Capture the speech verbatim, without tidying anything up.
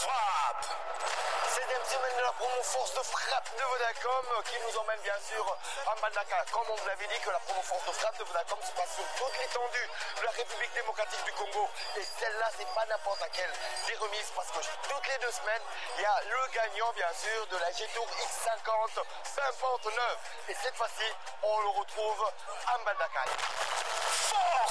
frappe. Septième semaine de la promo Force de frappe de Vodacom qui nous emmène bien sûr à Mbandaka. Comme on vous l'avait dit que la promo Force de frappe de Vodacom se passe sur toute l'étendue de la République démocratique du Congo. Et celle-là, c'est pas n'importe laquelle. Des remises parce que toutes les deux semaines, il y a le gagnant bien sûr de la G-Tour X cinquante cinquante-neuf. Et cette fois-ci, on le retrouve à Mbandaka. Force